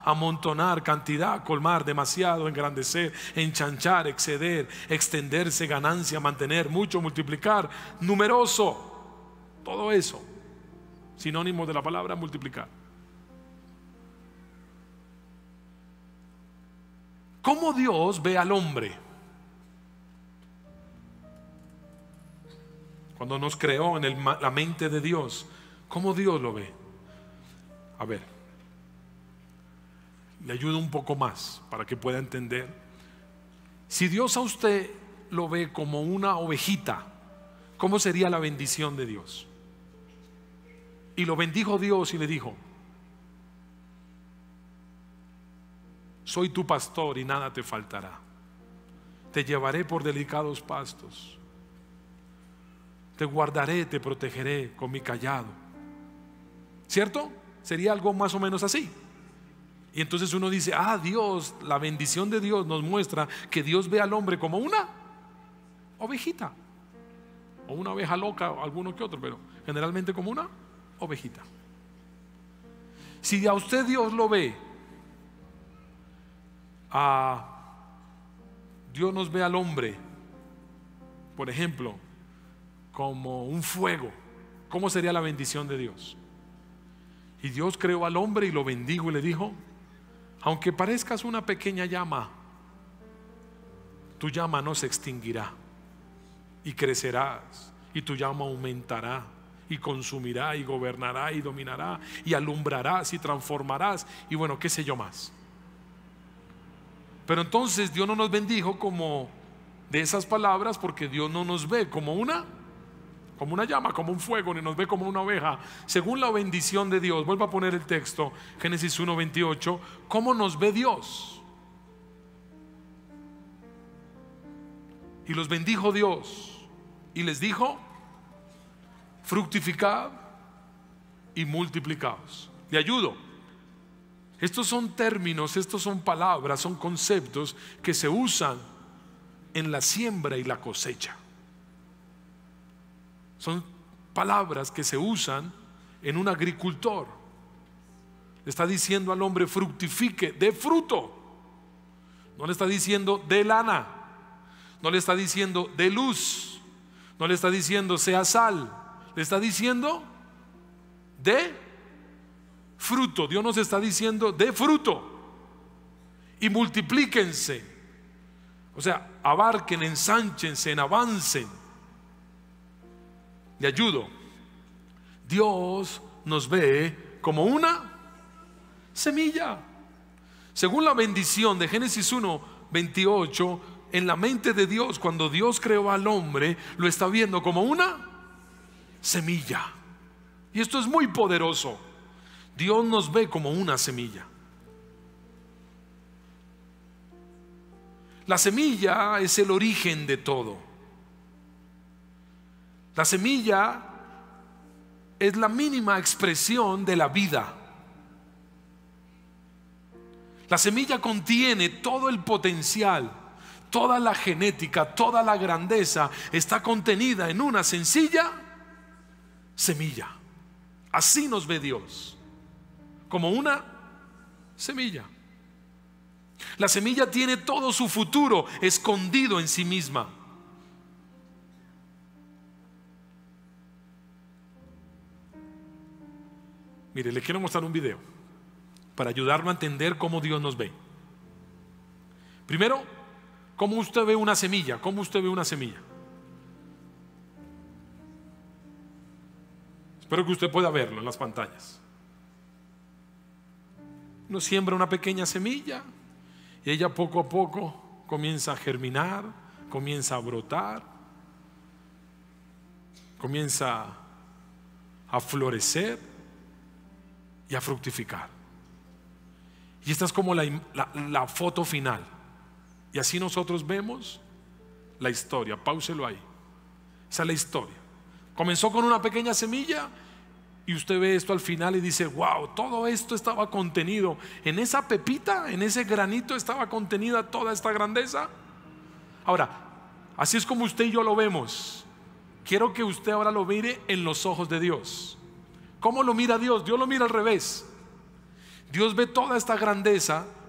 amontonar, cantidad, colmar, demasiado, engrandecer, enchanchar, exceder, extenderse, ganancia, mantener, mucho, multiplicar, numeroso. Todo eso, sinónimo de la palabra multiplicar. ¿Cómo Dios ve al hombre? Cuando nos creó en la mente de Dios, ¿cómo Dios lo ve? A ver, le ayudo un poco más para que pueda entender. Si Dios a usted lo ve como una ovejita, ¿cómo sería la bendición de Dios? Y lo bendijo Dios y le dijo: soy tu pastor y nada te faltará. Te llevaré por delicados pastos. Te guardaré, te protegeré con mi callado. ¿Cierto? Sería algo más o menos así. Y entonces uno dice: ah, Dios, la bendición de Dios nos muestra que Dios ve al hombre como una ovejita, o una oveja loca, o alguno que otro, pero generalmente como una ovejita. Si a usted Dios lo ve, Dios nos ve al hombre, por ejemplo, como un fuego, ¿cómo sería la bendición de Dios? Y Dios creó al hombre y lo bendijo y le dijo: aunque parezcas una pequeña llama, tu llama no se extinguirá, y crecerás, y tu llama aumentará, y consumirá, y gobernará, y dominará, y alumbrarás, y transformarás, y bueno, qué sé yo más. Pero entonces Dios no nos bendijo como de esas palabras, porque Dios no nos ve como una llama, como un fuego, ni nos ve como una oveja. Según la bendición de Dios, vuelvo a poner el texto, Génesis 1:28. ¿Cómo nos ve Dios? Y los bendijo Dios y les dijo: fructificad y multiplicaos. Le ayudo. Estos son términos, estos son palabras, son conceptos que se usan en la siembra y la cosecha. Son palabras que se usan en un agricultor. Le está diciendo al hombre: fructifique, dé fruto. No le está diciendo dé lana, no le está diciendo dé luz, no le está diciendo sea sal, le está diciendo dé fruto. Dios nos está diciendo dé fruto y multiplíquense. O sea, abarquen, ensánchense, avancen. Le ayudo. Dios nos ve como una semilla. Según la bendición de Génesis 1:28, en la mente de Dios, cuando Dios creó al hombre, lo está viendo como una semilla. Y esto es muy poderoso. Dios nos ve como una semilla. La semilla es el origen de todo. La semilla es la mínima expresión de la vida. La semilla contiene todo el potencial, toda la genética, toda la grandeza está contenida en una sencilla semilla. Así nos ve Dios, como una semilla. La semilla tiene todo su futuro escondido en sí misma. Mire, le quiero mostrar un video para ayudarlo a entender cómo Dios nos ve. Primero, ¿cómo usted ve una semilla? ¿Cómo usted ve una semilla? Espero que usted pueda verlo en las pantallas. Uno siembra una pequeña semilla y ella poco a poco comienza a germinar, comienza a brotar, comienza a florecer y a fructificar. Y esta es como la foto final. Y así nosotros vemos la historia. Páuselo ahí. Esa es la historia. Comenzó con una pequeña semilla y usted ve esto al final y dice: wow, todo esto estaba contenido en esa pepita, en ese granito estaba contenida toda esta grandeza. Ahora, así es como usted y yo lo vemos. Quiero que usted ahora lo mire en los ojos de Dios. ¿Cómo lo mira Dios? Dios lo mira al revés. Dios ve toda esta grandeza